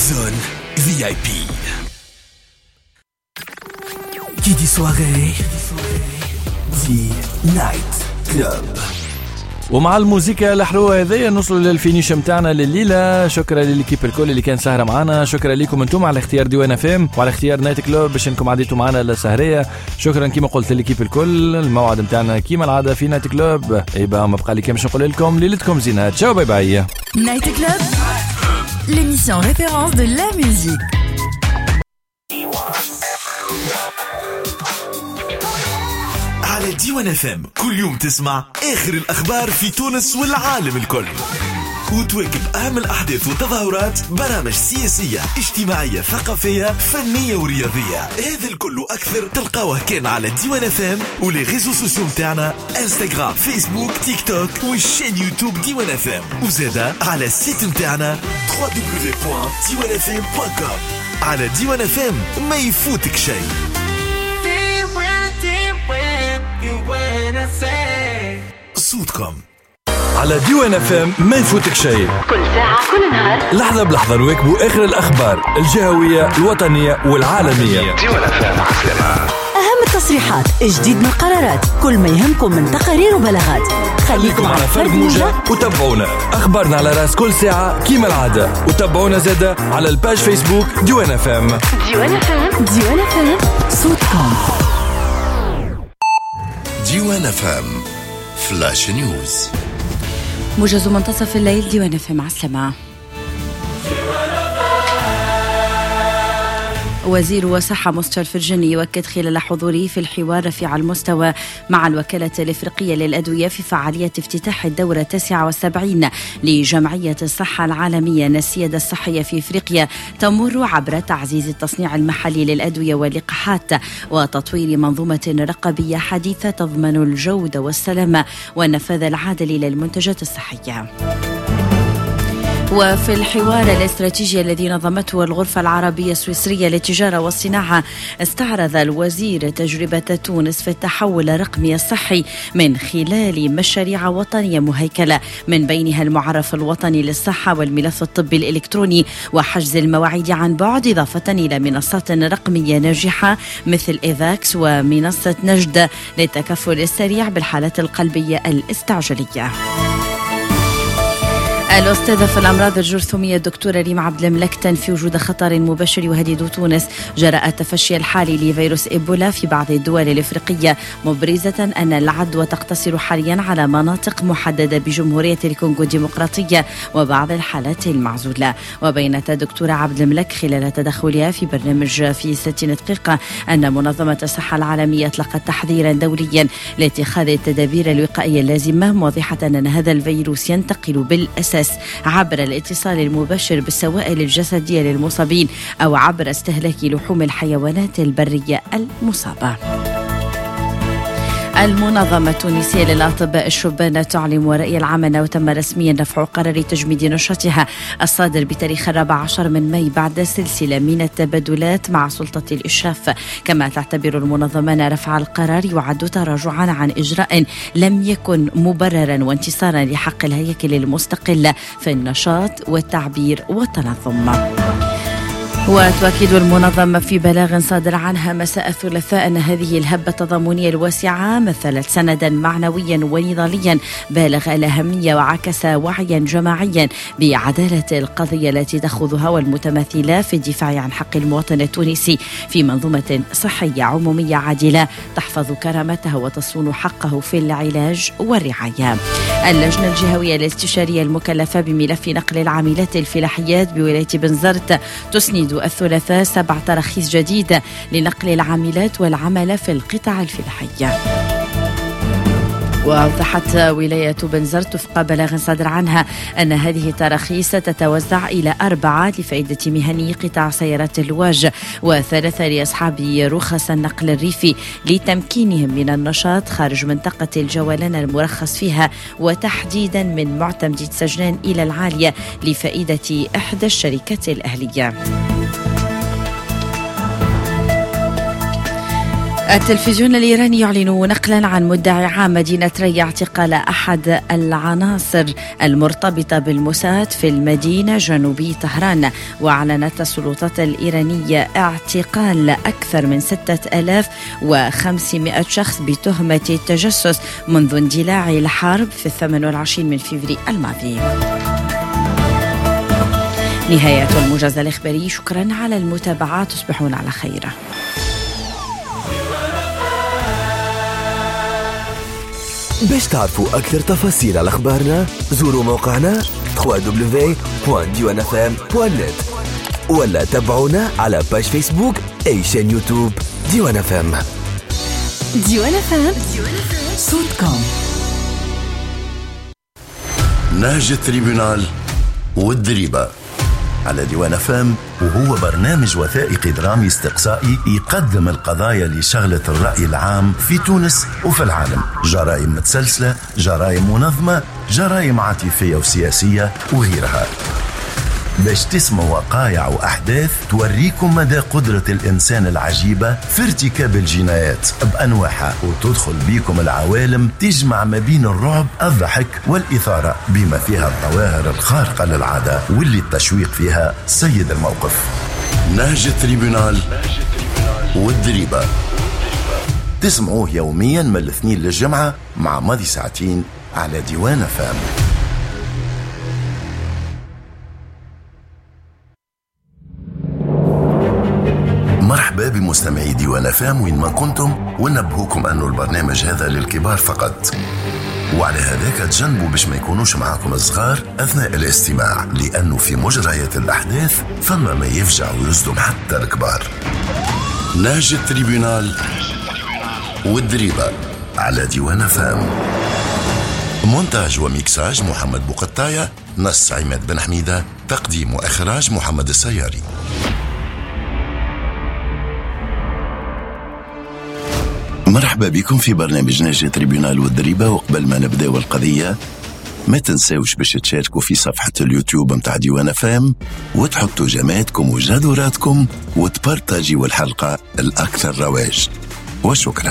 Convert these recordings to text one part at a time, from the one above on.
Zone VIP. Qui dit soirée dit Night Club. ومع الموسيقى الحلوة هذه نوصل للفينيش متاعنا لليلة. شكرا للكيب الكل اللي كان سهرة معنا. شكرا لكم انتم على اختيار ديوان FM وعلى اختيار نايت كلوب باش انكم عديتوا معنا للسهرية. شكرا كما قلت للكيب الكل. الموعد متاعنا كما العادة في نايت كلوب. ايبا ما بقى لي كامش نقول لكم ليلتكم زينة. تشاو باي باي. Night Club, l'émission référence de la musique. على ديوان FM كل يوم تسمع آخر الأخبار في تونس والعالم الكل، وتواكب أهم الأحداث والتظاهرات، برامج سياسية اجتماعية ثقافية فنية ورياضية. هذا الكل أكثر تلقاوه كان على ديوان FM ولي ريزو سوسيو متاعنا انستغرام فيسبوك تيك توك والشين يوتيوب ديوان FM، وزادا على السيت متاعنا www.diwanfm.com. على ديوان FM ما يفوتك شيء. صوتكم على ديوان FM ما يفوتك شيء. كل ساعة كل نهار لحظة بلحظة نواكبوا آخر الأخبار الجهوية الوطنية والعالمية. ديوان FM عسلامة. أهم التصريحات، جديد من القرارات، كل ما يهمكم من تقارير وبلاغات. خليكم على فرد موجة وتابعونا. أخبارنا على راس كل ساعة كيما العادة، وتابعونا زادة على الباج فيسبوك ديوان FM. ديوان FM صوتكم. ديوان FM فلاش نيوز. موجز منتصف الليل. ديوان FM عسلامة. وزير الصحة مستر فرجاني يؤكد خلال حضوره في الحوار رفيع المستوى مع الوكالة الإفريقية للأدوية في فعالية افتتاح الدورة 79 لجمعية الصحة العالمية أن السيادة الصحية في إفريقيا تمر عبر تعزيز التصنيع المحلي للأدوية واللقاحات وتطوير منظومة رقابية حديثة تضمن الجودة والسلامة والنفاذ العادل للمنتجات الصحية. وفي الحوار الاستراتيجي الذي نظمته الغرفة العربية السويسرية للتجارة والصناعة، استعرض الوزير تجربة تونس في التحول الرقمي الصحي من خلال مشاريع وطنية مهيكلة، من بينها المعرف الوطني للصحة والملف الطبي الإلكتروني وحجز المواعيد عن بعد، إضافة إلى منصات رقمية ناجحة مثل إيفاكس ومنصة نجد للتكفل السريع بالحالات القلبية الاستعجالية. الأستاذة في الأمراض الجرثومية الدكتورة ريم عبد الملك تنفي وجود خطر مباشر يهدد تونس جراء التفشي الحالي لفيروس إيبولا في بعض الدول الإفريقية، مبرزة أن العدوى تقتصر حاليا على مناطق محددة بجمهورية الكونغو الديمقراطية وبعض الحالات المعزولة. وبينت الدكتورة عبد الملك خلال تدخلها في برنامج في 60 دقيقة أن منظمة الصحة العالمية أطلقت تحذيرا دوريا لاتخاذ التدابير الوقائية اللازمة، موضحة أن هذا الفيروس ينتقل بالأساس عبر الاتصال المباشر بالسوائل الجسدية للمصابين أو عبر استهلاك لحوم الحيوانات البرية المصابة. المنظمة التونسية للأطباء الشبان تعلن ورأي العام وتم رسميا رفع قرار تجميد نشاطها الصادر بتاريخ 14 من ماي بعد سلسلة من التبادلات مع سلطة الإشراف. كما تعتبر المنظمة رفع القرار يعد تراجعا عن إجراء لم يكن مبررا وانتصارا لحق الهياكل المستقلة في النشاط والتعبير والتنظم. وتؤكد المنظمة في بلاغ صادر عنها مساء الثلاثاء أن هذه الهبة التضامنية الواسعة مثلت سندا معنويا ونضاليا بالغ الأهمية وعكس وعيا جماعيا بعدالة القضية التي تأخذها والمتمثلة في الدفاع عن حق المواطن التونسي في منظومة صحية عمومية عادلة تحفظ كرامته وتصون حقه في العلاج والرعاية. اللجنة الجهوية الاستشارية المكلفة بملف نقل العاملات الفلاحيات بولاية بنزرت تسند الثلاثاء 7 تراخيص جديدة لنقل العاملات والعمل في القطاع الفلاحي. وأوضحت ولاية بنزرت وفق بلاغ صادر عنها أن هذه التراخيص تتوزع إلى 4 لفائدة مهني قطاع سيارات اللواج، و3 لأصحاب رخص النقل الريفي لتمكينهم من النشاط خارج منطقة الجولان المرخص فيها، وتحديدا من معتمد سجنان إلى العالية لفائدة إحدى الشركات الأهلية. التلفزيون الإيراني يعلن نقلا عن مدعي عام مدينة ريا اعتقال أحد العناصر المرتبطة بالموساد في المدينة جنوبي طهران. وأعلنت السلطات الإيرانية اعتقال أكثر من 6500 شخص بتهمة التجسس منذ اندلاع الحرب في 28 من فبراير الماضي. نهاية الموجز الإخباري، شكرا على المتابعة، تصبحون على خير. باش تعرفوا أكثر تفاصيل على أخبارنا زوروا موقعنا www.diwanfm.net ولا تابعونا على باج فيسبوك أي شان يوتيوب ديوان اف ام. ديوان اف ام صوتكم. نهج التريبونال والدريبة على ديوان اف ام، وهو برنامج وثائقي درامي استقصائي يقدم القضايا اللي شغلت الرأي العام في تونس وفي العالم، جرائم متسلسلة، جرائم منظمة، جرائم عاطفية وسياسية وغيرها، باش تسمعوا وقائع وأحداث توريكم مدى قدرة الإنسان العجيبة في ارتكاب الجنايات بأنواعها، وتدخل بيكم العوالم تجمع ما بين الرعب، الضحك والإثارة، بما فيها الظواهر الخارقة للعادة واللي التشويق فيها سيد الموقف. نهج التريبونال والدريبة تسمعوه يوميا من الاثنين للجمعة مع ماضي ساعتين على ديوان فام. مرحبا بمستمعي ديوان فام وين ما كنتم، ونبهوكم أنه البرنامج هذا للكبار فقط، وعلى هذاك تجنبوا باش ما يكونوش معكم الصغار أثناء الاستماع، لأنه في مجريات الأحداث فما ما يفجع ويصدم حتى الكبار. نهج التريبونال والدريبة على ديوان فام. مونتاج وميكساج محمد بوقطاية، نص عماد بن حميدة، تقديم وإخراج محمد السياري. مرحبا بكم في برنامج نهج التريبونال والدريبة. وقبل ما نبداو القضية ما تنساوش باش تشاركوا في صفحة اليوتيوب متاع ديوان فام، وتحطوا جماتكم وجدوراتكم، وتبارتاجيوا الحلقة الأكثر رواج، وشكرا.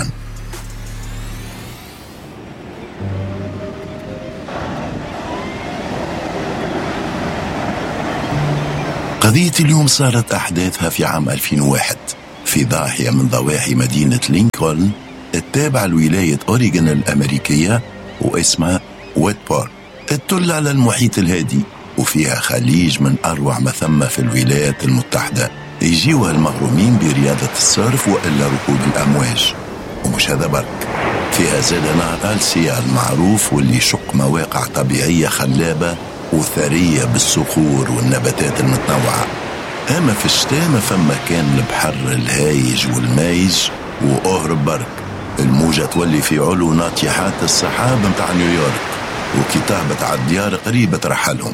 قضية اليوم صارت أحداثها في عام 2001 في ضاحية من ضواحي مدينة لينكولن التابعة لولاية أوريغون الأمريكية، واسمها ويتبورت، تطل على المحيط الهادي، وفيها خليج من أروع ما ثم في الولايات المتحدة. يجيوها المغرومين برياضة السيرف وإلا ركوب الأمواج. ومش هذا برك، فيها زاد نهر ألسيا المعروف واللي يشق مواقع طبيعية خلابة وثرية بالصخور والنباتات المتنوعة. أما في الشتاء ما فما كان البحر الهايج والمايج، وأهرب برك الموجة تولي في علو ناطحات السحاب متاع نيويورك، وكي تهبط على الديار قريبة ترحلهم.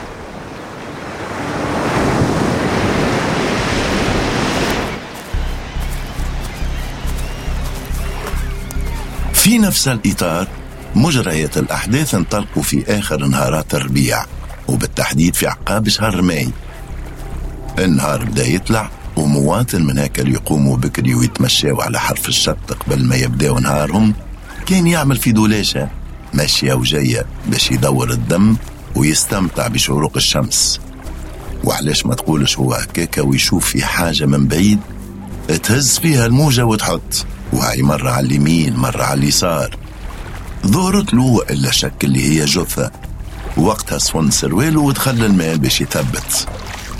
في نفس الإطار مجريات الأحداث انطلقوا في آخر نهارات الربيع، وبالتحديد في عقاب شهر ماي. النهار بدا يطلع، ومواطن من هكا اللي يقوموا بكري ويتمشاوا على حرف الشط قبل ما يبداوا نهارهم كان يعمل في دولاشة ماشية وجاية باش يدور الدم ويستمتع بشروق الشمس. وعلاش ما تقولش هو هكاكا ويشوف في حاجة من بعيد تهز فيها الموجة وتحط، وهاي مرة على اليمين مرة على اليسار. ظهرت له إلا شك اللي هي جثة، وقتها صفن سرويله ودخل الماء باش يثبت،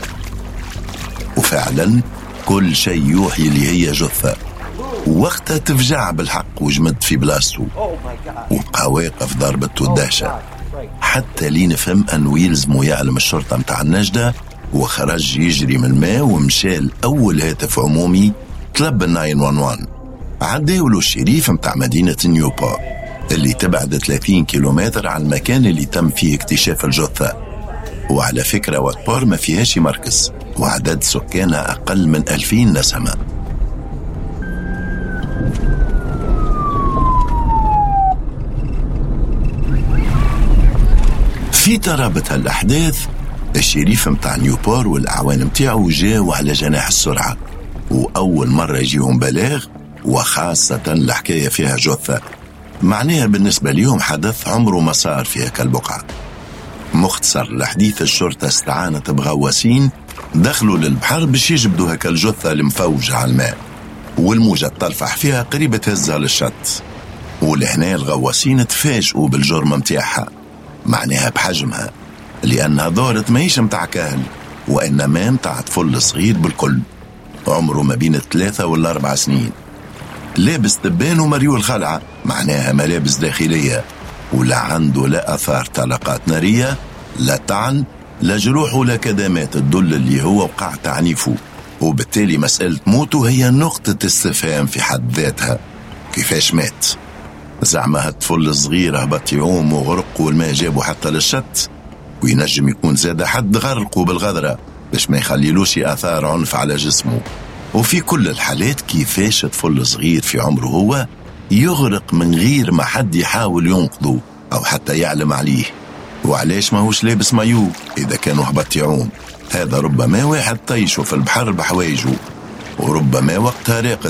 وفعلا كل شيء يوحي اللي هي جثة. وقتها تفجع بالحق وجمد في بلاصته، وبقى واقف ضربته الدهشة حتى لين فهم أنه يلزمه يعلم الشرطة متاع النجدة، وخرج يجري من الماء ومشى لأول هاتف عمومي طلب 911. عداوله الشريف متاع مدينة نيوبورت اللي تبعد 30 كيلومتر عن المكان اللي تم فيه اكتشاف الجثة. وعلى فكرة واتبور ما فيهاش مركز، وعدد سكانها أقل من 2000 نسمة. في ترابط هالأحداث الشريف متاع نيوبور والأعوان متاعه جاوا على جناح السرعة، وأول مرة يجيهم بلاغ وخاصة الحكاية فيها جثة، معناها بالنسبة ليهم حدث عمره ما صار فيها كالبقعة. مختصر الحديث، الشرطة استعانت بغواصين دخلوا للبحر باش يجبدوا هكا الجثة المفوجة على الماء، والموجة تطلفح فيها قريبة تهزها للشط. ولهنا الغواصين تفاجئوا بالجرم متاعها، معناها بحجمها، لأنها دارت ماهيش متاع كاهل وإنما متاع طفل صغير بالكل، عمره ما بين 3 ولا 4 سنين، لابس تبان ومريول خلعة، معناها ملابس داخلية، ولا عنده لا أثار طلقات نارية، لا طعن، لا جروح ولا كدمات تدل اللي هو وقع تعنيفه. وبالتالي مسألة موته هي نقطة استفهام في حد ذاتها. كيفاش مات؟ زعما هالطفل الصغير هبط يعوم وغرق والماء جابه حتى للشط، وينجم يكون زاد حد غرقه بالغدرة باش ما يخليلوش آثار عنف على جسمه. وفي كل الحالات كيفاش طفل صغير في عمره هو يغرق من غير ما حد يحاول ينقذه أو حتى يعلم عليه؟ وعلاش ما هوش لابس مايو إذا كانوا هبط يعوم؟ هذا ربما واحد طيشه في البحر بحوايجه، وربما وقتها راقد.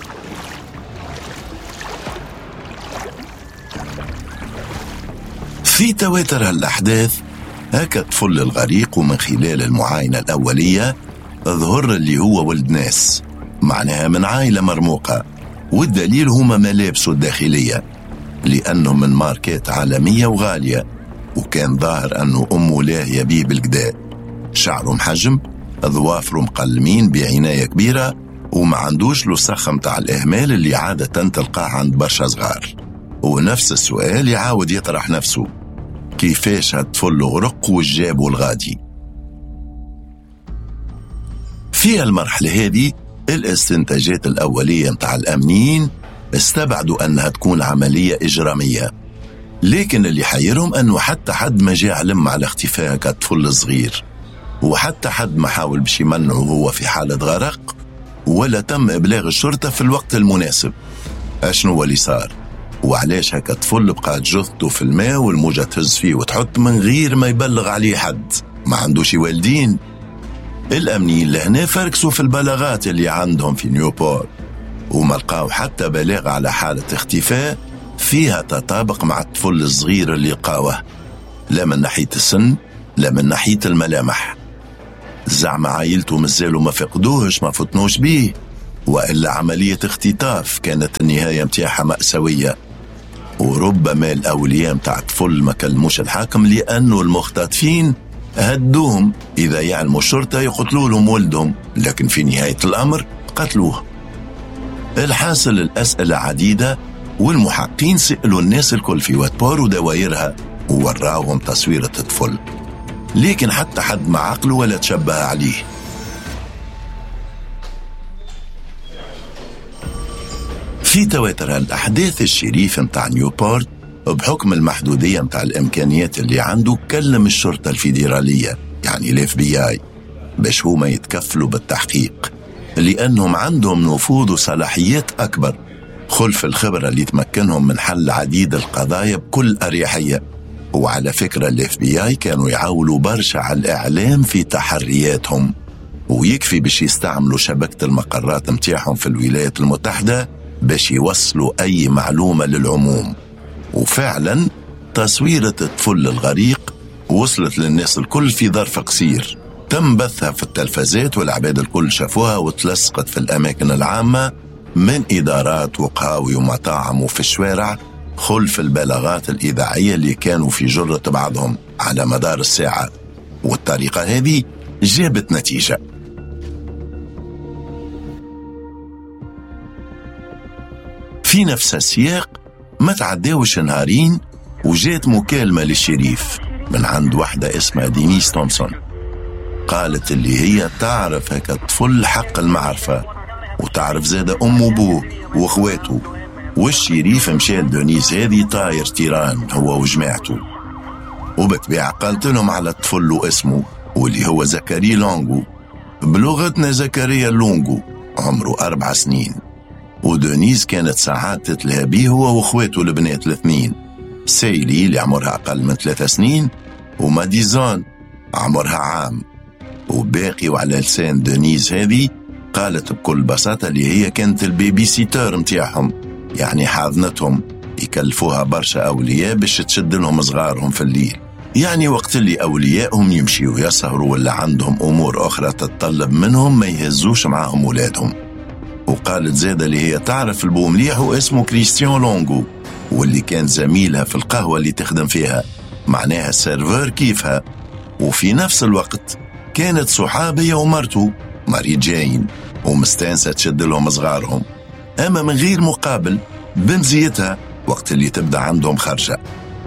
في تواتر هالأحداث هكا طفل الغريق، ومن خلال المعاينة الأولية ظهر اللي هو ولد ناس، معناها من عائلة مرموقة، والدليل هما ملابسه الداخلية لأنه من ماركات عالمية وغالية، وكان ظاهر أنه أمه لاهية بيه بالقداء. شعره محجم، ظوافره مقلمين بعناية كبيرة، وما عندوش له سخ متاع الإهمال اللي عادة تلقاه عند برشا صغار. ونفس السؤال يعاود يطرح نفسه، كيفاش هالطفل غرق والجاب الغادي؟ في المرحلة هذه الاستنتاجات الأولية متاع الأمنيين استبعدوا أنها تكون عملية إجرامية، لكن اللي حيرهم أنه حتى حد ما جاء علم على اختفاء كطفل صغير، وحتى حد ما حاول باش يمنعه هو في حالة غرق، ولا تم إبلاغ الشرطة في الوقت المناسب. أشنو اللي صار؟ وعلاش هكا طفل بقات جثته في الماء والموجة تهز فيه وتحط من غير ما يبلغ عليه حد؟ ما عندوش والدين؟ الأمنيين لهنا فركسوا في البلاغات اللي عندهم في نيوبورت، وما لقاو حتى بلاغ على حالة اختفاء فيها تطابق مع الطفل الصغير اللي لقاوه، لا من ناحية السن لا من ناحية الملامح. زعما عائلته مازالوا ما فقدوهش، ما فتنوش بيه، وإلا عملية اختطاف كانت النهاية متاعها مأساوية. وربما الأولياء متاع الطفل ما كلموش الحاكم لأنه المختطفين هدوهم، إذا يعلموا الشرطة يقتلوا لهم ولدهم، لكن في نهاية الأمر قتلوه. الحاصل الأسئلة عديدة، والمحققين سألوا الناس الكل في واتبور ودوائرها ووراوهم تصويرة الطفل، لكن حتى حد ما عقله ولا تشبه عليه. في تواتر الأحداث الشريف متاع نيوبورت بحكم المحدودية متاع الإمكانيات اللي عنده كلم الشرطة الفيدرالية يعني الاف بي اي باش هما يتكفلوا بالتحقيق، لأنهم عندهم نفوذ وصلاحيات أكبر خلف الخبرة اللي تمكنهم من حل عديد القضايا بكل أريحية. وعلى فكرة الاف بي اي كانوا يعاولوا برشا على الإعلام في تحرياتهم، ويكفي باش يستعملوا شبكة المقرات متاعهم في الولايات المتحدة باش يوصلوا أي معلومة للعموم. وفعلا تصويرة الطفل الغريق وصلت للناس الكل في ظرف قصير، تم بثها في التلفزات والعباد الكل شافوها وتلصقت في الأماكن العامة من إدارات وقهاوي ومطاعم وفي الشوارع خلف البلاغات الإذاعية اللي كانوا في جرة بعضهم على مدار الساعة. والطريقة هذه جابت نتيجة. في نفس السياق ما تعداوش نهارين وجات مكالمة للشريف من عند واحدة اسمها دينيس تومسون، قالت اللي هي تعرف هكا الطفل حق المعرفة، وتعرف زادة أم وبوه وأخواته. والشريف مشى لدونيس هذه طاير تيران هو وجماعته، وبتبيع قالت لهم على الطفل واسمه واللي هو زكريا لونغو، بلغتنا زكريا لونغو، عمره 4 سنين. ودونيس كانت ساعات تتلهى بيه هو واخواته البنات الاثنين، سيلي اللي عمرها أقل من 3 سنين وماديزون عمرها عام. وباقي وعلى لسان دونيس هذه قالت بكل بساطة اللي هي كانت البيبي سيتر متاعهم، يعني حاضنتهم، يكلفوها برشا أولياء باش تشد لهم صغارهم في الليل، يعني وقت اللي أوليائهم يمشيوا يسهروا ولا عندهم أمور أخرى تتطلب منهم ما يهزوش معاهم ولادهم. وقالت زادة اللي هي تعرف البو مليح واسمه كريستيان لونغو، واللي كان زميلها في القهوة اللي تخدم فيها، معناها السيرفر كيفها، وفي نفس الوقت كانت صحابية ومرته ماري جاين ومستانسة تشد لهم صغارهم، أما من غير مقابل بمزيتها وقت اللي تبدأ عندهم خرجة.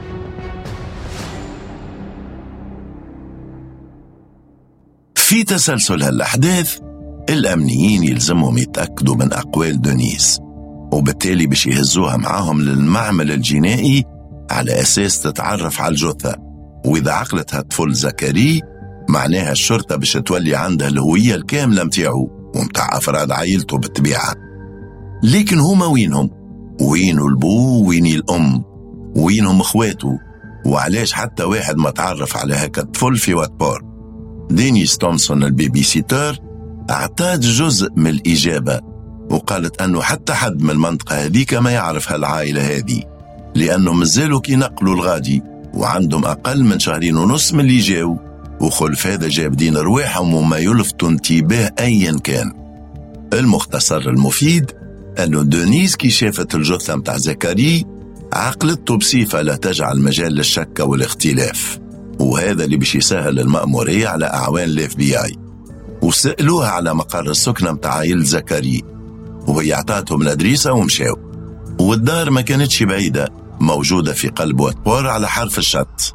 في تسلسل هالأحداث الأمنيين يلزمهم يتأكدوا من أقوال دونيس، وبالتالي باش يهزوها معاهم للمعمل الجنائي على أساس تتعرف على الجثة، وإذا عقلتها طفل زكري معناها الشرطة باش تولي عندها الهوية الكاملة متاعه ومتاع أفراد عائلته بالطبيعة. لكن هما وينهم؟ وينو البو؟ وين الأم؟ وينهم إخواته؟ وعلاش حتى واحد ما تعرف على هكا الطفل في واتبور؟ دينيس تومسون البيبي سيتر اعطت جزء من الإجابة، وقالت أنه حتى حد من المنطقة هذيك ما يعرف هالعائلة هذه، لأنه مازالوا كي نقلوا الغادي وعندهم أقل من 2.5 شهر من اللي جاو، وخلف هذا جابدين رواحهم وما يلفتوا انتباه أيا كان. المختصر المفيد أنه دونيس كي شافت الجثة متاع زكري عقلته بصفة لا تجعل مجال للشك والاختلاف، وهذا اللي باش يسهل المأمورية على أعوان الاف بي اي، وسألوها على مقر السكنة متاع عائلة زكري، وهي عطاتهم الأدريسة ومشاو، والدار ما كانتش بعيدة، موجودة في قلب واتبور على حرف الشط.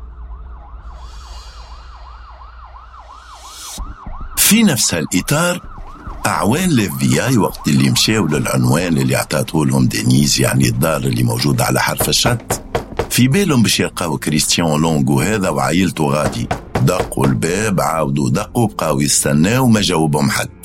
في نفس الإطار أعوان الاف بي اي وقت اللي مشاو للعنوان اللي عطاته لهم دينيز، يعني الدار اللي موجودة على حرف الشط، في بالهم باش يلقاو كريستيان لونغو هذا وعائلته غادي. دقوا الباب، عاودوا دقوا، بقاو يستناو، ما جاوبهم حد.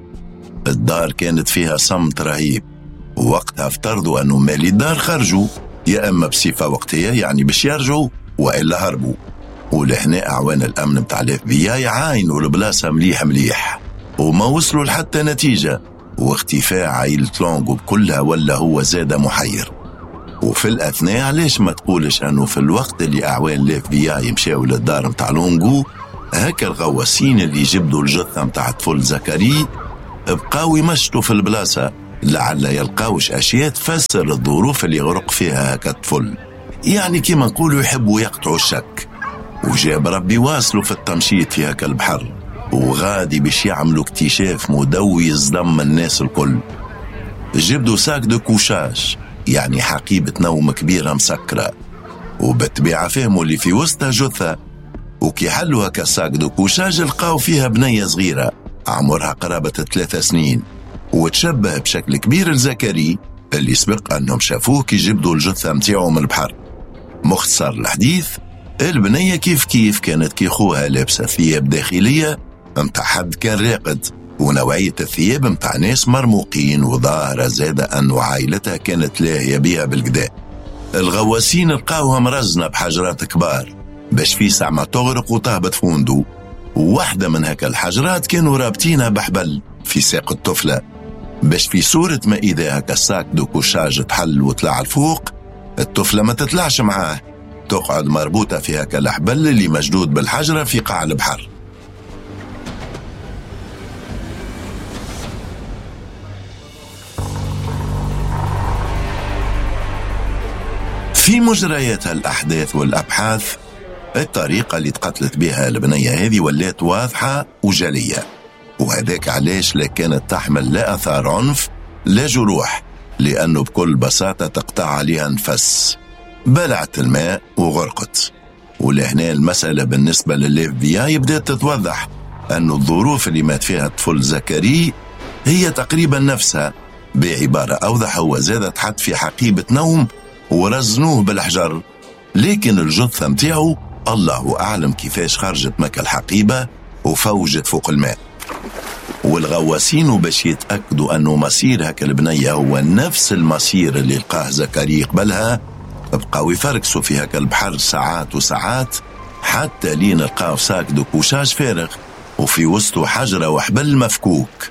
الدار كانت فيها صمت رهيب، ووقتها افترضوا أنه مالي الدار خرجوا، يا أما بصفة وقتية يعني باش يرجعوا وإلا هربوا. ولهنا أعوان الأمن متاع الاف بي اي عاينوا البلاصة مليح وما وصلوا لحتى نتيجة، واختفاء عائلة لونغو بكلها ولا هو زاد محير. وفي الأثناء علاش ما تقولش أنه في الوقت اللي أعوان الاف بي اي يمشاو للدار متاع لونغو، هكا الغواسين اللي جبدوا الجثة متاع طفل زكري بقاو يمشطوا في البلاصة لعل يلقاوش أشياء تفسر الظروف اللي غرق فيها هكا الطفل، يعني كما نقولوا يحبوا يقطعوا الشك. وجاب ربي واصلوا في التمشيط في هكا البحر، وغادي باش يعملوا اكتشاف مدوي يصدم الناس الكل. جبدوا ساك دو كوشاج، يعني حقيبة نوم كبيرة مسكرة، وبالطبيعة فهموا اللي في وسطها جثة، وكي حلوا هكا ساك دو كوشاج لقاو فيها بنية صغيرة عمرها قرابة 3 سنين، وتشبه بشكل كبير لزكري اللي سبق أنهم شافوه كي جبدوا الجثة متاعه من البحر. مختصر الحديث، البنية كيف كانت كي خوها لابسة ثياب داخلية متاع حد كان راقد، ونوعية الثياب متاع ناس مرموقين، وظاهرة زادة أنه عائلتها كانت لاهية بها بالقداء. الغواسين لقاوها مرزنة بحجرات كبار باش في ساعة ما تغرق وتهبط فوندو، وواحدة من هكا الحجرات كانوا رابطينها بحبل في ساق الطفلة باش في صورة ما إذا هكا الساك دو كوشاج تحل وطلع الفوق، الطفلة ما تطلعش معاه، تقعد مربوطة في هكا الحبل اللي مجدود بالحجرة في قاع البحر. في مجريات الأحداث والأبحاث الطريقة اللي تقتلت بها البنية هذه ولات واضحة وجلية، وهذاك علاش لا كانت تحمل لا أثار عنف لا جروح، لأنه بكل بساطة تقطع عليها نفس، بلعت الماء وغرقت. ولهنا المسألة بالنسبة للاف بي اي بدأت تتوضح أن الظروف اللي مات فيها الطفل زكري هي تقريبا نفسها، بعبارة أوضح هو زاد تحط في حقيبة نوم ورزنوه بالحجر، لكن الجثة متاعه الله أعلم كيفاش خرجت مكة الحقيبة وفوجت فوق الماء. والغواسين باش يتأكدوا أنه مصير هكا البنية هو نفس المصير اللي لقاه زكريا قبلها، بقاو يفركسوا في هكا البحر ساعات وساعات حتى لين لقاو ساك دو كوشاج فارغ وفي وسطه حجرة وحبل مفكوك.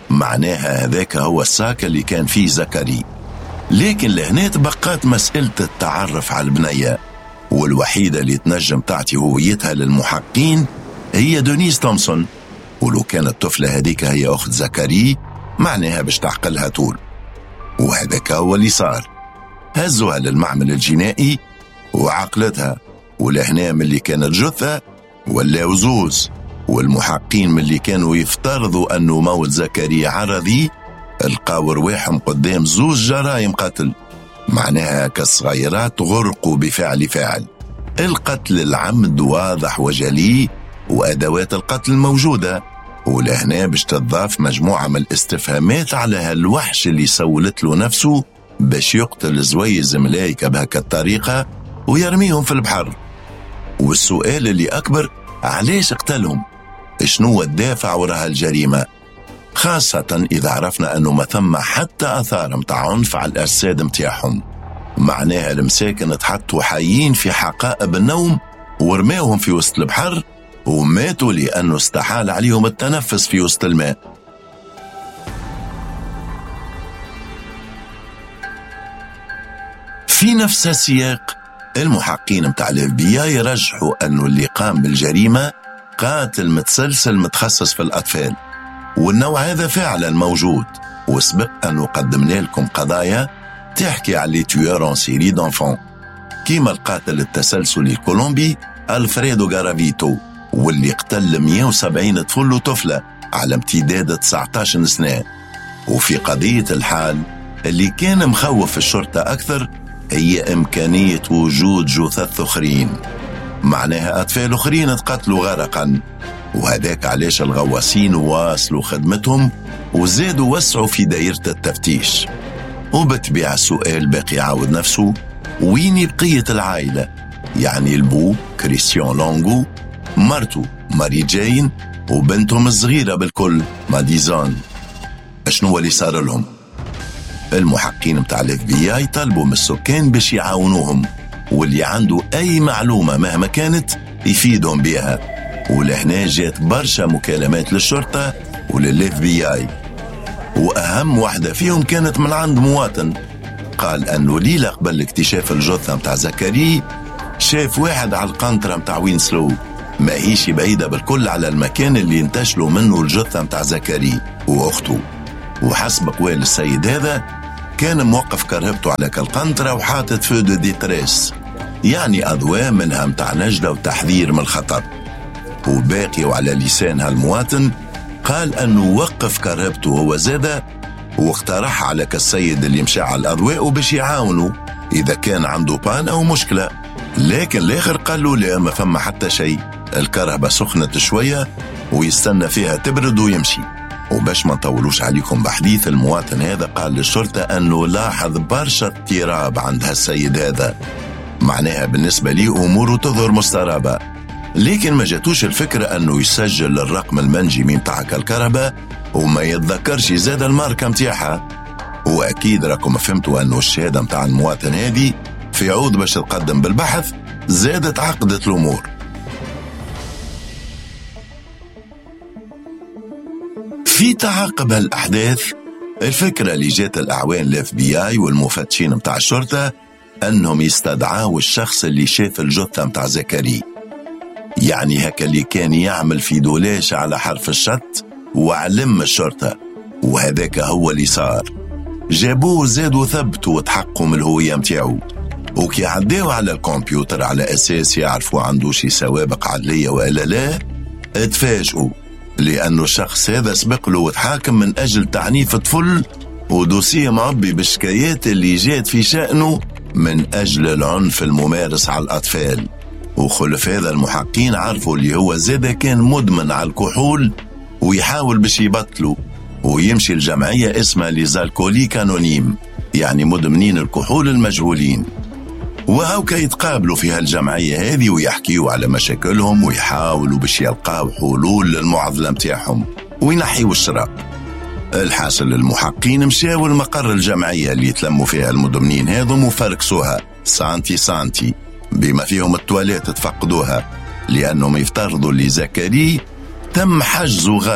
معناها هذاك هو الساك اللي كان فيه زكري. لكن لهنا تبقات مسألة التعرف على البنية، والوحيدة اللي تنجم تعطي هويتها للمحققين هي دونيس تومسون. ولو كانت الطفلة هذيك هي أخت زكري معناها باش تعقلها طول. وهذاك هو اللي صار، هزوها للمعمل الجنائي وعقلتها، ولهنا من اللي كانت جثة ولا زوز. والمحققين من اللي كانوا يفترضوا أنه موت زكريا عرضي لقاو رواحهم قدام زوز جرائم قتل، معناها كالصغيرات غرقوا بفعل فاعل. القتل العمد واضح وجلي وأدوات القتل موجودة، ولهنا باش تضاف مجموعة من الاستفهامات على هالوحش اللي سولت له نفسه باش يقتل زويز ملايكة بهكا الطريقة ويرميهم في البحر. والسؤال اللي أكبر، علاش قتلهم؟ شنو الدافع وراء الجريمة؟ خاصة إذا عرفنا أنه ما ثم حتى أثار متاع عنف على الأجساد متاعهم. معناها المساكن تحطوا حيين في حقائب النوم ورماوهم في وسط البحر وماتوا لأنه استحال عليهم التنفس في وسط الماء. في نفس السياق المحققين متاع FBI يرجحوا أنه اللي قام بالجريمة قاتل متسلسل متخصص في الأطفال، والنوع هذا فعلا موجود. وسبق أنه قدمنا لكم قضايا تحكي على لي تويور ان سيري دانفون كيما القاتل التسلسلي الكولومبي ألفريدو غارافيتو، واللي قتل 170 طفل وطفلة على امتداد 19 سنة. وفي قضية الحال اللي كان مخوف الشرطة أكثر هي إمكانية وجود جثث أخرين، معناها أطفال أخرين تقتلوا غرقا. وهذاك علاش الغواصين واصلوا خدمتهم وزادوا وسعوا في دائرة التفتيش. وبتبيع السؤال باقي يعاود نفسه، وين بقية العائلة؟ يعني البو كريستيان لونغو، مرته ماري جين، وبنتهم الصغيرة بالكل ماديزون. شنو اللي صار لهم؟ المحققين متاع FBI طلبوا من السكان باش يعاونوهم، واللي عنده أي معلومة مهما كانت يفيدهم بها. ولهنا جات برشا مكالمات للشرطة وللFBI، وأهم واحدة فيهم كانت من عند مواطن قال أنه ليلة قبل اكتشاف الجثة متاع زكري شاف واحد على القنطرة متاع وينسلو، ما هيش بعيدة بالكل على المكان اللي انتشلوا منه الجثة متاع زكري وأخته. وحسب قوال السيد هذا كان موقف كرهبته على كالقنطرة وحاطط فودو دي تريس، يعني أضواء منها متاع نجدة وتحذير من الخطر. وباقي وعلى لسان هالمواطن قال أنه وقف كرهبته هو زادة واقترح على كالسيد اللي مشى على الأضواء وباش يعاونوا إذا كان عنده بان أو مشكلة. لكن الآخر قال له لا، ما فما حتى شيء، الكرهبة سخنت شوية ويستنى فيها تبرد ويمشي. وباش ما نطولوش عليكم بحديث، المواطن هذا قال للشرطة أنه لاحظ برشا اضطراب عند هالسيد هذا، معناها بالنسبة لي أموره تظهر مسترابة. لكن ما جاتوش الفكرة أنه يسجل الرقم المنجي من تاعك الكهرباء وما يتذكرش زاد الماركة متاعها. وأكيد راكم فهمتوا أنه الشهادة متاع المواطن هذه في عود باش تقدم بالبحث زادت عقدة الأمور. في تعاقب الأحداث الفكرة اللي جات الأعوان الFBI والمفتشين متاع الشرطة أنهم يستدعاوا الشخص اللي شاف الجثة متاع زكري، يعني هكا اللي كان يعمل في دولاش على حرف الشط وعلم الشرطة. وهذاك هو اللي صار، جابوه زادوا ثبتوا وتحققوا من الهوية متاعو، وكي عداوا على الكمبيوتر على أساس يعرفوا عنده شي سوابق عدلية وإلا لا، اتفاجئوا لأنه الشخص هذا سبق له وتحاكم من أجل تعنيف طفل ودوسيه معبي بالشكايات اللي جات في شأنه من أجل العنف الممارس على الأطفال. وخلف هذا المحققين عرفوا اللي هو زاده كان مدمن على الكحول ويحاول باش يبطلوا ويمشي الجمعية اسمها ليزالكوليك أنونيم، يعني مدمنين الكحول المجهولين. وهوكا يتقابلوا في هالجمعية هذه ويحكيوا على مشاكلهم ويحاولوا باش يلقاو حلول للمعضلة متاعهم وينحيوا الشراء. الحاصل المحققين مشاوا المقر الجمعية اللي يتلموا فيها المدمنين هذم وفركسوها سانتي سانتي، بما فيهم التواليت تفقدوها، لأنهم يفترضوا اللي زكري تم حجزه غادي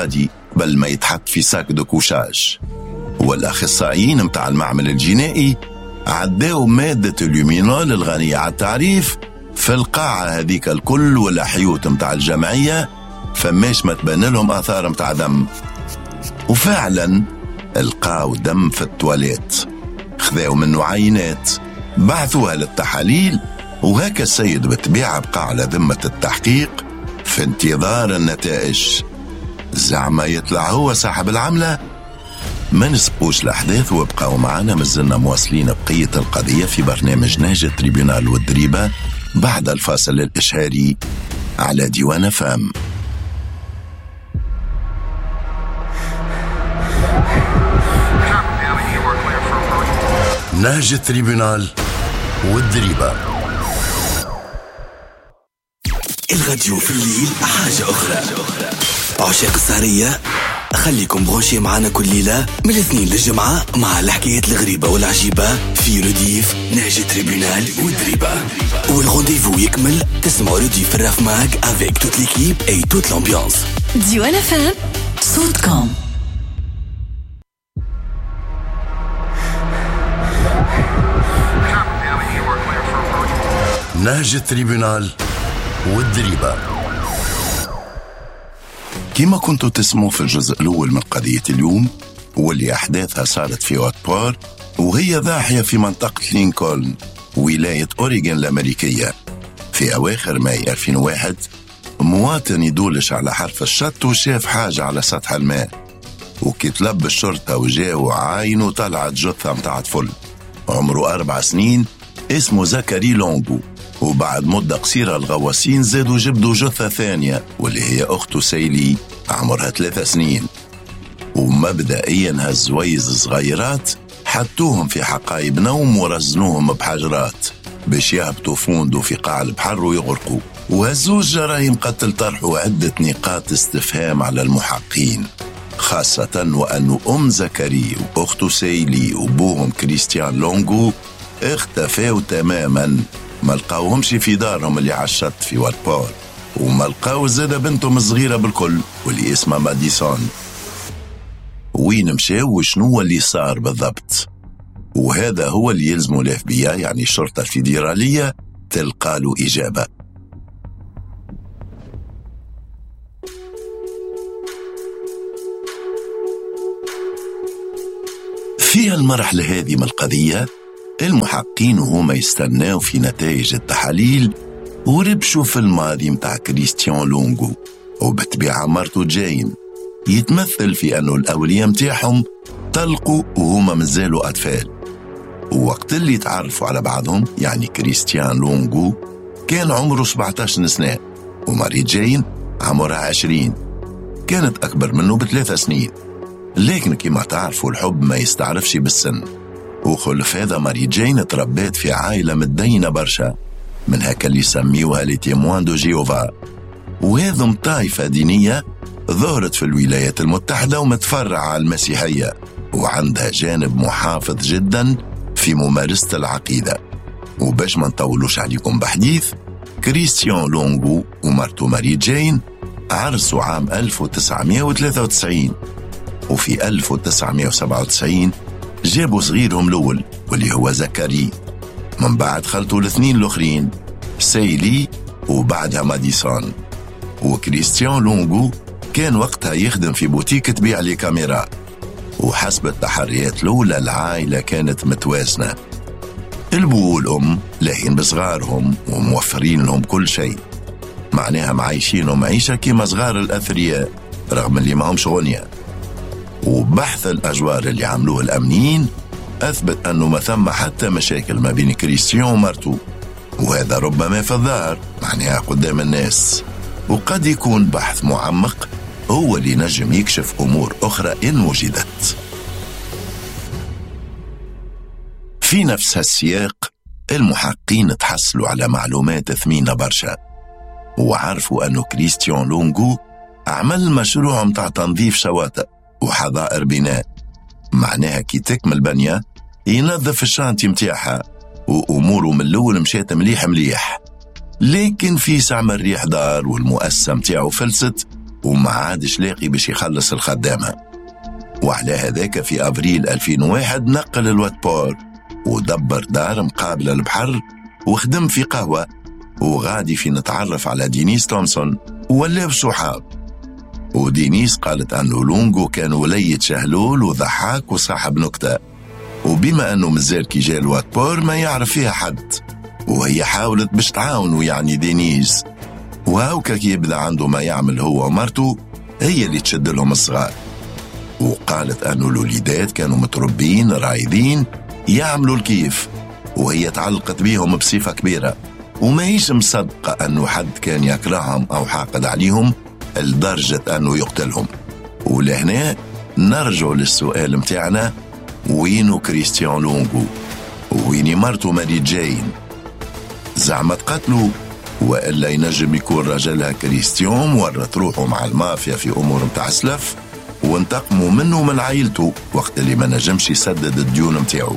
بل ما يتحط في ساك دو كوشاج. والأخصائيين متاع المعمل الجنائي عداوا مادة اليومينول الغنية على التعريف في القاعة هذيك الكل والحيوت متاع الجمعية، فماش ما تبان لهم آثار متاع دم. وفعلا القاو دم في التواليت، خذاو منه عينات بعثوها للتحاليل، وهكا السيد بالطبيعة بقى على ذمة التحقيق في انتظار النتائج. زعما يطلع هو صاحب العملة؟ ما نسبقوش الأحداث وابقاو معنا، مازلنا مواصلين بقية القضية في برنامج ناجي تريبيونال والدريبة بعد الفاصل الإشهاري على ديوان فام. ناجي تريبيونال والدريبة. الراديو في الليل حاجة أخرى. عشاق السهرية خليكم بروشي معنا كل ليلة من الاثنين للجمعة مع الحكايات الغريبة والعجيبة في رديف ناجي تريبيونال والدريبة. والغونديفو يكمل تسمعوا رديف الراف ماك avec toute l'équipe et toute l'ambiance. ديوان فام صوتكم. ناجي تريبيونال والدريبة. كما كنتوا تسمعوا في الجزء الأول من قضية اليوم، واللي أحداثها صارت في واتبور، وهي ضاحية في منطقة لينكولن ولاية أوريغون الأمريكية في أواخر ماي 2001. مواطن يدولش على حرف الشط وشاف حاجة على سطح الماء، وكي طلب الشرطة وجاو عاينوا طلعت جثة متاع طفل عمره 4 سنين اسمه زكري لونغو. وبعد مدة قصيرة الغواصين زادوا جبدوا جثة ثانية واللي هي أخته سيلي عمرها 3 سنين. ومبدئيا هالزويز الصغيرات حطوهم في حقائب نوم ورزنوهم بحجرات باش يهبطوا فوندو في قاع البحر ويغرقوا. وهزوز جرائم قتل طرحوا عدة نقاط استفهام على المحققين، خاصة وأن زكري وأخته سيلي وبوهم كريستيان لونغو اختفوا تماما. ما لقاوهمش في دارهم اللي على الشط في واتبور، وما لقاو زاد بنتهم الصغيرة بالكل واللي اسمها ماديسون. وين مشاو وشنو اللي صار بالضبط؟ وهذا هو اللي يلزموا الاف بي اي يعني الشرطة الفيدرالية تلقى له إجابة. في المرحلة هذه من القضية المحققين وهما يستناو في نتائج التحاليل وربشوا في الماضي متاع كريستيان لونغو وبتبيع مرته جين، يتمثل في أنه الأولياء متاعهم طلقوا وهما مازالوا أطفال. ووقت اللي تعرفوا على بعضهم يعني كريستيان لونغو كان عمره 17 سنة وماري جين عمرها 20، كانت أكبر منه ب3 سنين. لكن كما تعرفوا الحب ما يستعرفش بالسن، وخلف هذا ماري جين تربيت في عائلة متدينة برشا، من هكا اللي يسميوها لي تيموان دو جيوفا، وهذم طائفة دينية ظهرت في الولايات المتحدة ومتفرعة على المسيحية، وعندها جانب محافظ جدا في ممارسة العقيدة. وباش ما نطولوش عليكم بحديث، كريستيان لونغو ومرته ماري جين عرسوا عام 1993، وفي 1997 جابوا صغيرهم الأول واللي هو زكري. من بعد خلطوا الاثنين الأخرين سيلي وبعدها ماديسون. وكريستيان لونغو كان وقتها يخدم في بوتيك تبيع لي كاميرا، وحسب التحريات الأولى العائلة كانت متوازنة، البو والأم لاهين بصغارهم وموفرين لهم كل شيء، معناها معيشينهم معيشة كما صغار الأثرياء رغم اللي معهمش غنية. وبحث الأجوار اللي عملوه الأمنيين أثبت أنه ما ثم حتى مشاكل ما بين كريستيان ومرته، وهذا ربما في الظاهر معناها قدام الناس، وقد يكون بحث معمق هو اللي نجم يكشف أمور أخرى إن وجدت. في نفس هالسياق المحققين تحصلوا على معلومات ثمينة برشا، وعرفوا أنه كريستيان لونغو عمل مشروع متاع تنظيف شواطئ وحظائر بناء، معناها كي تكمل بنية ينظف الشانتي متاعها، وأموره من الأول مشيت مليح، لكن في سعم الريح دار والمؤسسة متاعه فلست وما عادش لاقي باش يخلص الخدامة. وعلى هذاك في أبريل 2001 نقل الواتبور ودبر دار مقابلة البحر وخدم في قهوة، وغادي في نتعرف على دينيس تومسون ولاو صحاب. ودينيس قالت أنه لونغو كان وليد شهلول وضحاك وصاحب نكتة، وبما أنه مازال كي جاء الواتبور ما يعرف فيها حد، وهي حاولت باش تعاونه يعني دينيس، وهاوكا كي يبدأ عنده ما يعمل هو ومرته هي اللي تشد لهم الصغار. وقالت أنه الوليدات كانوا متربين رايدين يعملوا الكيف، وهي تعلقت بيهم بصفة كبيرة، وما هيش مصدقة أنه حد كان يكرههم أو حاقد عليهم لدرجة أنه يقتلهم. ولهنا نرجع للسؤال متاعنا، وينو كريستيان لونغو؟ ويني مرته ماري جين؟ زعما تقتلوا وإلا ينجم يكون رجلها كريستيان ورط روحه مع المافيا في أمور متاع سلف وانتقموا منه ومن عائلته وقت اللي ما نجمش يسدد الديون متاعه.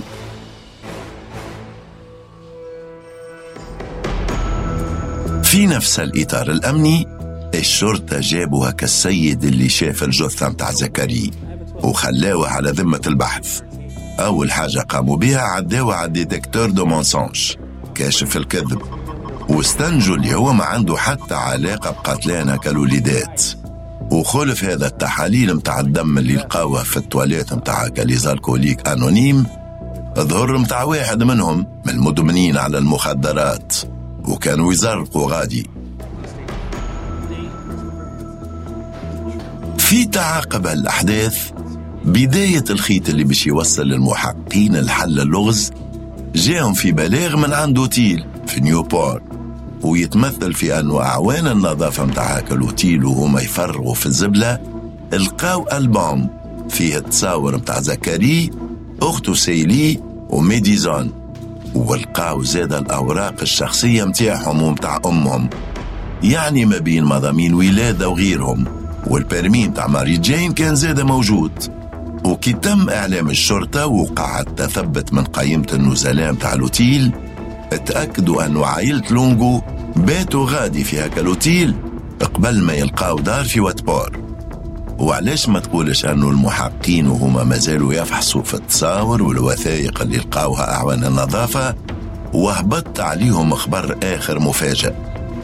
في نفس الإطار الأمني الشرطة جابوا هكا السيد اللي شاف الجثة متاع زكريا وخلاوه على ذمة البحث. أول حاجة قاموا بها عداوه على الديتكتور دو مونسانج كاشف الكذب، واستنجوا اللي هو ما عنده حتى علاقة بقتلان هكا الوليدات. وخلف هذا التحاليل متاع الدم اللي لقاوها في التواليت متاع كاليزالكوليك أنونيم ظهر متاع واحد منهم من المدمنين على المخدرات، وكانوا يزرقوا غادي. في تعاقب الأحداث بداية الخيط اللي باش يوصل للمحققين الحل اللغز جاهم في بلاغ من عند اوتيل في نيوبورت، ويتمثل في أنه أعوان النظافة متاع هاك الأوتيل وهما يفرغوا في الزبلة لقاو ألبوم فيه التصاور متاع زكريا أخته سيلي وميديزون، ولقاو زاد الأوراق الشخصية متاعهم ومتاع أمهم، يعني ما بين مضامين ولادة وغيرهم، والبرمي متاع ماري جين كان زاد موجود. وكي تم إعلام الشرطة وقعت تثبت من قائمة النزلاء متاع الأوتيل، اتأكدوا أنه عائلة لونغو باتوا غادي في هكا الأوتيل قبل ما يلقاو دار في واتبور. وعلاش ما تقولش أنه المحققين وهما مازالوا يفحصوا في التصاور والوثائق اللي لقاوها أعوان النظافة، وهبط عليهم خبر آخر مفاجئ،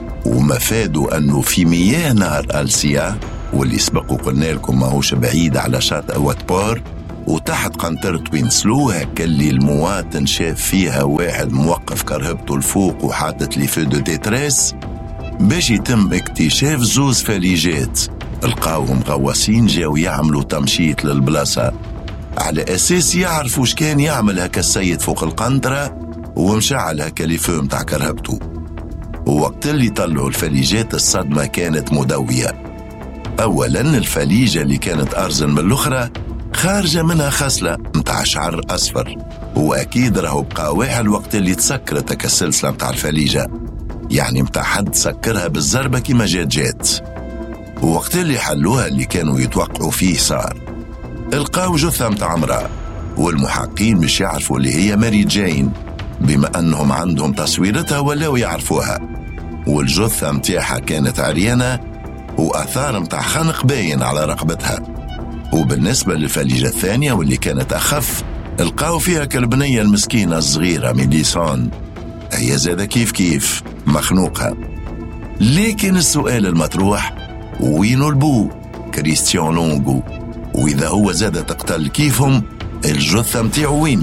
ومفادوا أنه في مياه نهر ألسيا واللي سبق وقلنا لكم ماهوش بعيد على شاطئ واتبور وتحت قنطرة وينسلو، هكا اللي المواطن شاف فيها واحد موقف كرهبته الفوق وحاطت لي فو دو ديتريس باش يتم اكتشاف زوز فليجات لقاوهم غواصين جاو يعملوا تمشيط للبلاصة على أساس يعرفوا شكان يعمل هكا السيد فوق القنطرة ومشعل هكا لي فو متاع كرهبته. ووقت اللي طلعوا الفليجات الصدمة كانت مدوية. أولا الفليجة اللي كانت أرزن من الأخرى خارجة منها خصلة متاع شعر أصفر، وأكيد راهو بقى واحد وقت اللي تسكرت هكا السلسلة متاع الفليجة، يعني متاع حد سكرها بالزربة كما جات. ووقت اللي حلوها اللي كانوا يتوقعوا فيه صار القاو جثة متاع امرأة، والمحققين مش يعرفوا اللي هي ماري جين بما أنهم عندهم تصويرتها ولاو يعرفوها، والجثة متاعها كانت عريانة وأثار متاع خنق باين على رقبتها. وبالنسبة للفليجة الثانية واللي كانت أخف القاو فيها كالبنية المسكينة الصغيرة ميديسون، هي زادة كيف مخنوقها. لكن السؤال المطروح وينو البو كريستيان لونغو؟ وإذا هو زاد تقتل كيفهم الجثة متاعو وين؟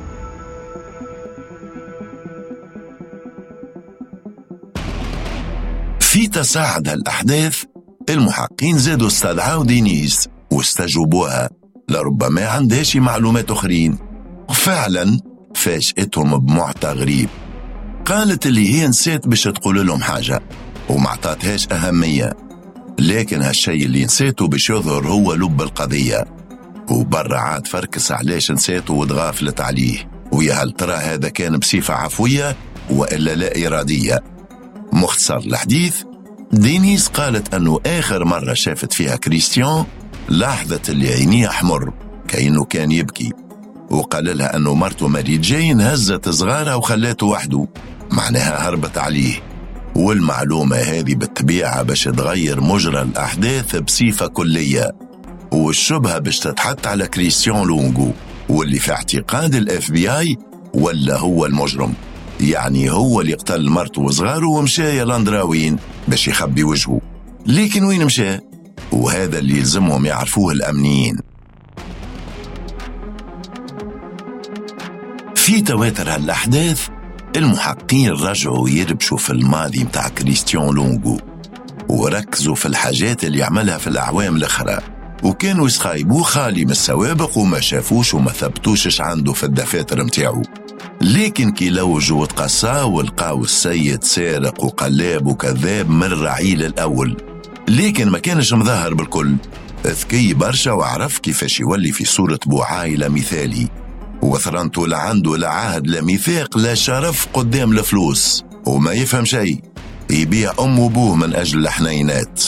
في تصاعد الأحداث المحققين زادوا استدعوا دينيس واستجوبوها لربما عندهاش معلومات أخرين، وفعلا فاجأتهم بمعطى غريب. قالت اللي هي نسيت باش تقول لهم حاجة وما عطاتهاش أهمية، لكن هالشي اللي نسيته باش يظهر هو لب القضية. وبرا عاد فركس علاش نسيته وتغافلت عليه، ويا هل ترى هذا كان بصفة عفوية وإلا لا إرادية؟ مختصر الحديث، دينيس قالت أنه آخر مرة شافت فيها كريستيان لحظة اللي عينيه أحمر كأنه كان يبكي، وقال لها أنه مرته ماري جين هزت صغارها وخلاته وحده، معناها هربت عليه. والمعلومة هذه بالطبيعة باش تغير مجرى الأحداث بصفة كلية، والشبهة باش تتحط على كريستيان لونغو، واللي في اعتقاد الFBI ولا هو المجرم، يعني هو اللي قتل مرته وصغاره ومشى لندراوين باش يخبي وجهه. لكن وين مشى؟ وهذا اللي يلزمهم يعرفوه الأمنيين. في تواتر هالأحداث المحققين رجعوا يربشوا في الماضي متاع كريستيان لونغو، وركزوا في الحاجات اللي عملها في الأعوام الأخرى، وكانوا يسخايبوه خالي من السوابق وما شافوش وما ثبتوش عنده في الدفاتر متاعه. لكن كي لوجوا وتقصاه ولقاو السيد سارق وقلاب وكذاب من الرعيل الأول، لكن ما كانش مظاهر بالكل، ذكي برشا وعرف كيفاش يولي في صورة بوعائلة مثالي، وثرنته لا عنده لا عهد لا ميثاق لا شرف قدام الفلوس، وما يفهم شيء، يبيع أم وبوه من أجل الحنينات.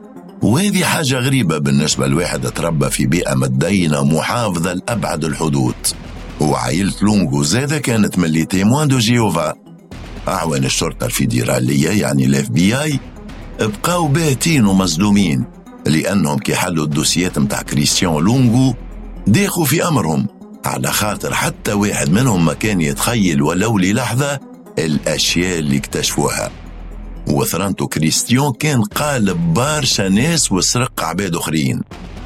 وهذه حاجة غريبة بالنسبة لواحد تربى في بيئة متدينة محافظة لأبعد الحدود. وعائلة لونغو زادة كانت من لي تيموان دو جيوفا. أعوان الشرطة الفيدرالية يعني الFBI بقاو باتين ومصدومين، لأنهم كي حلوا الدوسيات متاع كريستيان لونغو داخوا في أمرهم، على خاطر حتى واحد منهم ما كان يتخيل ولو للحظة الأشياء اللي اكتشفوها. وثرانتو كريستيان كان قالب بارشا ناس وسرق عباد أخرين،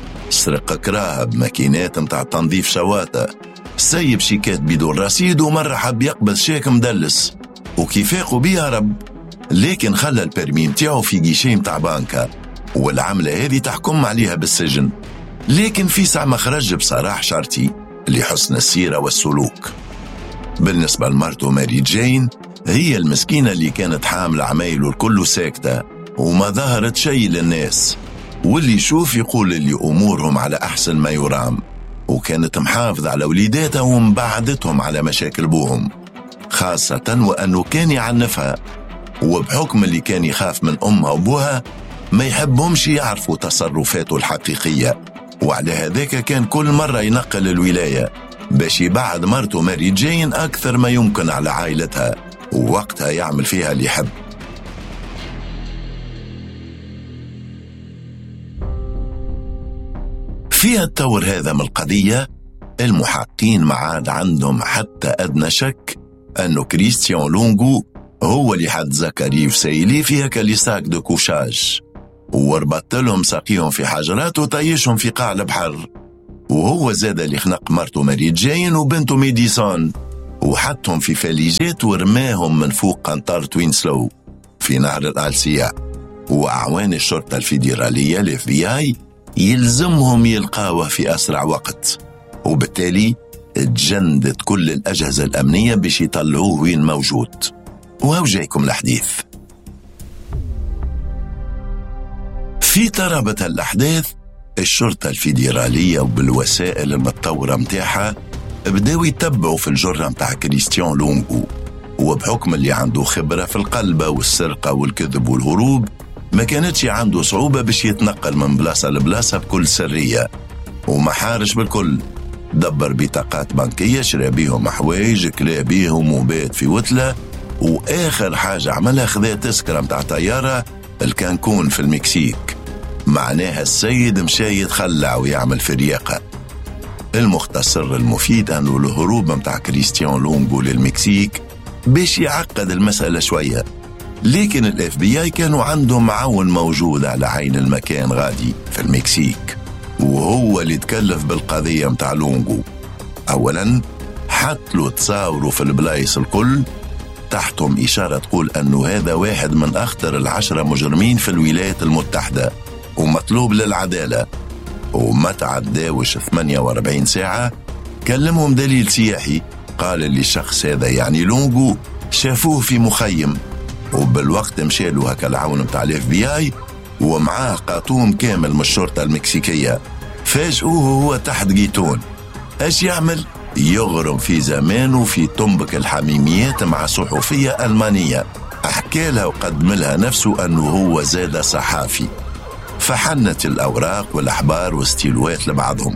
سرق كراهة بماكينات متاع تنظيف شواطئ، سيب شيكات بدون رصيد، ومرة حب يقبض شيك مدلس وكيف فاقوا بيه هرب، لكن خلى البرمي متاعه في جيشي متاع بانكا، والعملة هذه تحكم عليها بالسجن. لكن في ساعة مخرج بصراحة شرطي لحسن السيرة والسلوك. بالنسبة لمرته ماري جين، هي المسكينة اللي كانت حاملة عمايله الكل ساكتة وما ظهرت شيء للناس، واللي يشوف يقول اللي أمورهم على أحسن ما يرام، وكانت محافظة على وليداتها ومبعدتهم على مشاكل بوهم، خاصة وأنه كان يعنفها، وبحكم اللي كان يخاف من أمها وبوها ما يحبهمش يعرفوا تصرفاته الحقيقية، وعلى هذاك كان كل مرة ينقل الولاية باش يبعد مرته ماري جين أكثر ما يمكن على عائلتها، ووقتها يعمل فيها اللي يحب. في التور هذا من القضية المحققين ما عاد عندهم حتى أدنى شك أنه كريستيان لونغو هو اللي حد زكريف سيلي فيها كاليساك دو كوشاج، وربط لهم ساقيهم في حجرات وطيشهم في قاع البحر، وهو زاد اللي خنق مرته ماري جين وبنته ميديسون، وحطهم في فاليجات ورماهم من فوق قنطار توينسلو في نهر الألسيا. وأعوان الشرطة الفيدرالية الFBI يلزمهم يلقاوه في أسرع وقت، وبالتالي تجندت كل الأجهزة الأمنية باش يطلعوه وين موجود. وهو جايكم الحديث. في ترابة الأحداث الشرطة الفيدرالية وبالوسائل المتطورة متاعها بداوا يتبعوا في الجرة متاع كريستيان لونغو، وبحكم اللي عنده خبرة في القلبة والسرقة والكذب والهروب ما كانتش عنده صعوبة باش يتنقل من بلاصة لبلاصة بكل سرية، وما حارش بالكل، دبر بطاقات بنكية، شرى بيهم حوايج، كلا بيهم وبات في وتلة، وآخر حاجة عملها خذا تذكرة متاع طيارة الكانكون في المكسيك، معناها السيد مشى يتخلع ويعمل في رياقة. المختصر المفيد أنه الهروب متاع كريستيان لونغو للمكسيك باش يعقد المسألة شوية، لكن الFBI كانوا عندهم معاون موجود على عين المكان غادي في المكسيك، وهو اللي تكلف بالقضية متاع لونغو. أولا حط له تصاوروا في البلايص الكل تحتهم إشارة تقول أنه هذا واحد من أخطر 10 مجرمين في الولايات المتحدة ومطلوب للعدالة. وما تعداوش 48 ساعة كلمهم دليل سياحي قال اللي الشخص هذا يعني لونغو شافوه في مخيم، وبالوقت مشالوا هكا العون متاع الFBI ومعاه قاطوم كامل من الشرطة المكسيكية. فاجئوه هو تحت جيتون، ايش يعمل؟ يغرم في زمانه في طنبك الحميميات مع صحفية ألمانية، أحكى لها وقدم لها نفسه أنه هو زاد صحافي، فحنت الأوراق والأحبار واستيلوات لبعضهم.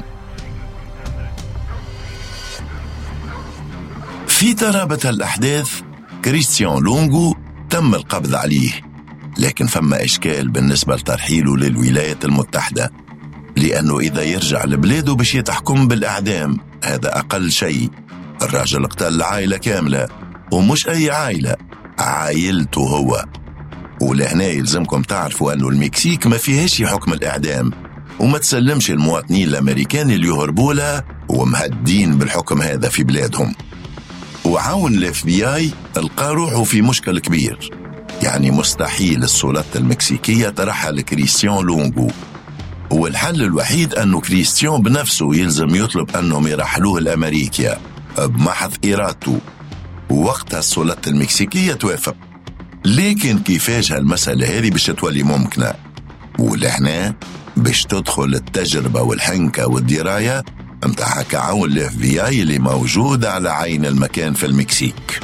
في ترابة الأحداث كريستيان لونغو وتم القبض عليه. لكن فما إشكال بالنسبة لترحيله للولايات المتحدة، لأنه إذا يرجع لبلاده باش يتحكم بالإعدام. هذا أقل شيء. الراجل اقتل عائلة كاملة، ومش أي عائلة، عائلته هو. ولهنا يلزمكم تعرفوا أنه المكسيك ما فيهاش حكم الإعدام، وما تسلمش المواطنين الأمريكان اللي يهربوا لها ومهدين بالحكم هذا في بلادهم. وعاون الاف بي اي القى روحه في مشكل كبير، يعني مستحيل السلطات المكسيكية ترحل كريستيان لونغو، والحل الوحيد أنه كريستيان بنفسه يلزم يطلب أنهم يرحلوه لأمريكا بمحض إرادته، ووقتها السلطات المكسيكية توافق. لكن كيفاش هالمسألة هذه باش تولي ممكنة؟ ولهنا باش تدخل التجربة والحنكة والدراية متاع كعون الاف بي اي اللي موجود على عين المكان في المكسيك.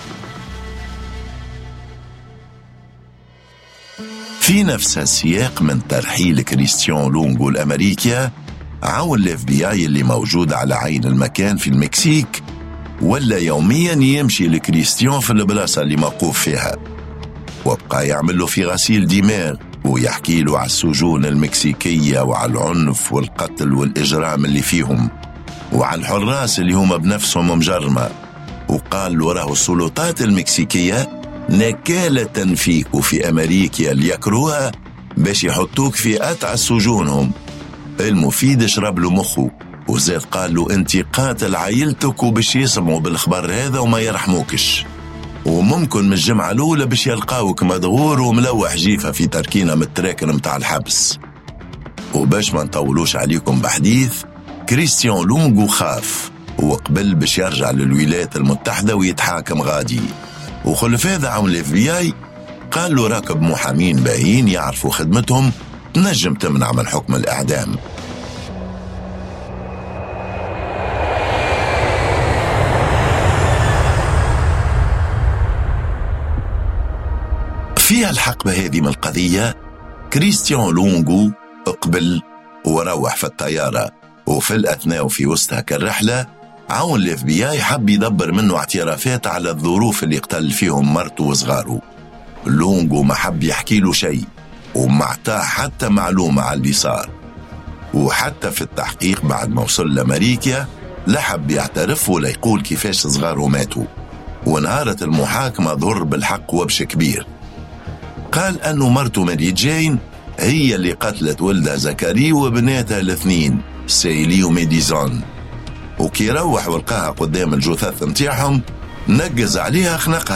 في نفس السياق من ترحيل كريستيان لونغو الأمريكية، عون الاف بي اي اللي موجود على عين المكان في المكسيك ولا يوميا يمشي لكريستيان في البلاصة اللي موقوف فيها، وبقى يعمل له في غسيل دماغ ويحكي له على السجون المكسيكية وعلى العنف والقتل والإجرام اللي فيهم، وعلى الحراس اللي هم بنفسهم مجرمة. وقال له راه السلطات المكسيكية نكالة فيك وفي أمريكا اللي يكروها باش يحطوك في أتعس سجونهم. المفيد شرب له مخه، وزاد قال له انت قاتل عائلتك وباش يسمعوا بالخبر هذا وما يرحموكش، وممكن من الجمعة الأولى باش يلقاوك مدغور وملوح جيفة في تركينة متراكن متاع الحبس. وباش ما نطولوش عليكم بحديث، كريستيان لونغو خاف وقبل باش يرجع للولايات المتحدة ويتحاكم غادي. وخلف هذا عون الاف بي اي قال له راكب محامين باهين يعرفوا خدمتهم تنجم تمنع من حكم الإعدام. فيها الحقبة هذه من القضية كريستيان لونغو اقبل وروح في الطيارة، وفي الأثناء وفي وسطها كالرحلة عون الاف بي اي حب يدبر منه اعترافات على الظروف اللي اقتل فيهم مرته وصغاره. لونغو ما حب يحكي له شيء وما اعطاه حتى معلومة على اللي صار، وحتى في التحقيق بعد ما وصل لأمريكا لا حب يعترف ولا يقول كيفاش صغاره ماتوا. ونهارت المحاكمة ظهر بالحق وبش كبير، قال أنه مرته ماري جين هي اللي قتلت ولدها زكري وبناتها الاثنين سيلي وميديزون، وكي روح ولقاها قدام الجثث متاعهم نقز عليها خنقها